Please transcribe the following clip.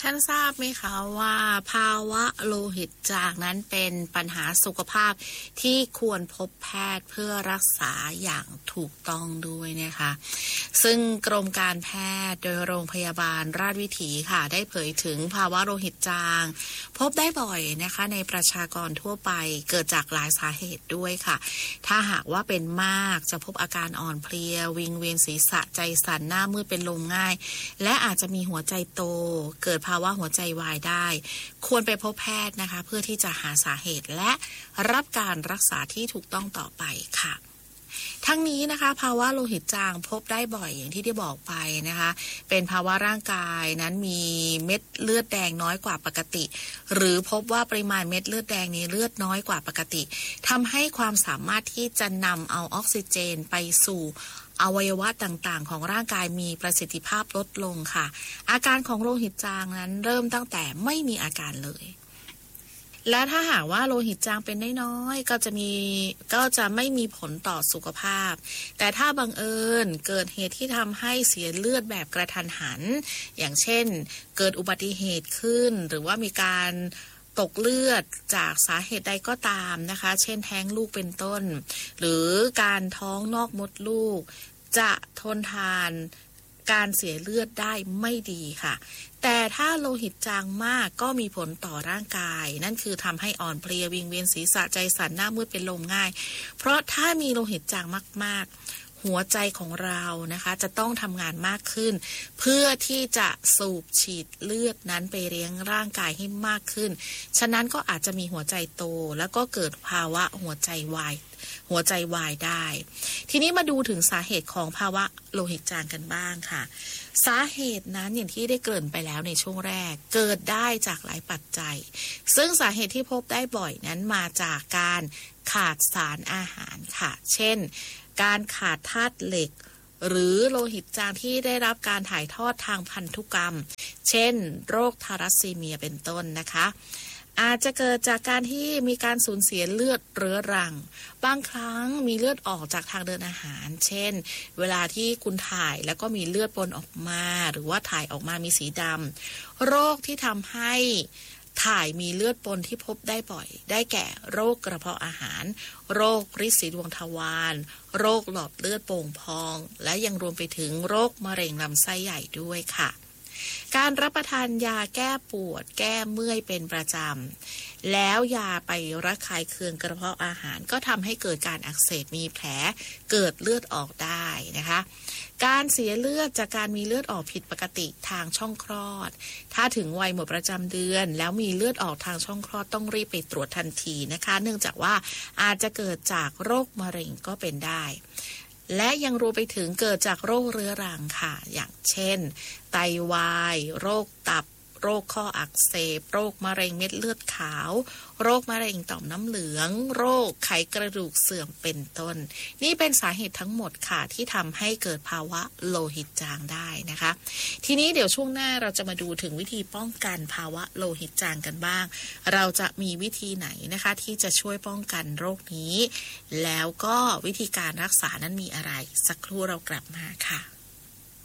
ท่านทราบไหมคะว่าภาวะโลหิตจางนั้นเป็นปัญหาสุขภาพที่ควรพบแพทย์เพื่อรักษาอย่างถูกต้องด้วยนะคะซึ่งกรมการแพทย์โดยโรงพยาบาลราชวิถีค่ะได้เผยถึงภาวะโลหิตจางพบได้บ่อยนะคะในประชากรทั่วไปเกิดจากหลายสาเหตุด้วยค่ะถ้าหากว่าเป็นมากจะพบอาการอ่อนเพลียวิงเวียนศีรษะใจสั่นหน้ามืดเป็นลมง่ายและอาจจะมีหัวใจโตเกิดภาวะหัวใจวายได้ควรไปพบแพทย์นะคะเพื่อที่จะหาสาเหตุและรับการรักษาที่ถูกต้องต่อไปค่ะทั้งนี้นะคะภาวะโลหิตจางพบได้บ่อยอย่างที่ได้บอกไปนะคะเป็นภาวะร่างกายนั้นมีเม็ดเลือดแดงน้อยกว่าปกติหรือพบว่าปริมาณเม็ดเลือดแดงในเลือดน้อยกว่าปกติทำให้ความสามารถที่จะนำเอาออกซิเจนไปสู่อวัยวะต่างๆของร่างกายมีประสิทธิภาพลดลงค่ะอาการของโลหิตจางนั้นเริ่มตั้งแต่ไม่มีอาการเลยและถ้าหากว่าโลหิตจางเป็นน้อยๆก็จะไม่มีผลต่อสุขภาพแต่ถ้าบังเอิญเกิดเหตุที่ทำให้เสียเลือดแบบกระทันหันอย่างเช่นเกิดอุบัติเหตุขึ้นหรือว่ามีการตกเลือดจากสาเหตุใดก็ตามนะคะเช่นแท้งลูกเป็นต้นหรือการท้องนอกมดลูกจะทนทานการเสียเลือดได้ไม่ดีค่ะแต่ถ้าโลหิตจางมากก็มีผลต่อร่างกายนั่นคือทำให้อ่อนเพลียวิงเวียนศีรษะใจสั่นหน้ามืดเป็นลมง่ายเพราะถ้ามีโลหิตจางมากๆหัวใจของเรานะคะจะต้องทำงานมากขึ้นเพื่อที่จะสูบฉีดเลือดนั้นไปเลี้ยงร่างกายให้มากขึ้นฉะนั้นก็อาจจะมีหัวใจโตแล้วก็เกิดภาวะหัวใจวายได้ทีนี้มาดูถึงสาเหตุของภาวะโลหิตจางกันบ้างค่ะสาเหตุนั้นอย่างที่ได้เกริ่นไปแล้วในช่วงแรกเกิดได้จากหลายปัจจัยซึ่งสาเหตุที่พบได้บ่อยนั้นมาจากการขาดสารอาหารค่ะเช่นการขาดธาตุเหล็กหรือโลหิตจางที่ได้รับการถ่ายทอดทางพันธุกรรมเช่นโรคทาลัสซีเมียเป็นต้นนะคะอาจจะเกิดจากการที่มีการสูญเสียเลือดเรื้อรังบางครั้งมีเลือดออกจากทางเดินอาหารเช่นเวลาที่คุณถ่ายแล้วก็มีเลือดปนออกมาหรือว่าถ่ายออกมามีสีดำโรคที่ทำให้ถ่ายมีเลือดปนที่พบได้บ่อยได้แก่โรคกระเพาะอาหารโรคริดสีดวงทวารโรคหลอดเลือดโป่งพองและยังรวมไปถึงโรคมะเร็งลำไส้ใหญ่ด้วยค่ะการรับประทานยาแก้ปวดแก้เมื่อยเป็นประจำแล้วยาไประคายเคืองกระเพาะอาหารก็ทำให้เกิดการอักเสบมีแผลเกิดเลือดออกได้นะคะการเสียเลือดจากการมีเลือดออกผิดปกติทางช่องคลอดถ้าถึงวัยหมดประจำเดือนแล้วมีเลือดออกทางช่องคลอดต้องรีบไปตรวจทันทีนะคะเนื่องจากว่าอาจจะเกิดจากโรคมะเร็งก็เป็นได้และยังรวมไปถึงเกิดจากโรคเรื้อรังค่ะอย่างเช่นไตวายโรคตับโรคข้ออักเสบโรคมะเร็งเม็ดเลือดขาวโรคมะเร็งต่อมน้ำเหลืองโรคไขกระดูกเสื่อมเป็นต้นนี่เป็นสาเหตุทั้งหมดค่ะที่ทำให้เกิดภาวะโลหิตจางได้นะคะทีนี้เดี๋ยวช่วงหน้าเราจะมาดูถึงวิธีป้องกันภาวะโลหิตจางกันบ้างเราจะมีวิธีไหนนะคะที่จะช่วยป้องกันโรคนี้แล้วก็วิธีการรักษานั้นมีอะไรสักครู่เรากลับมาค่ะ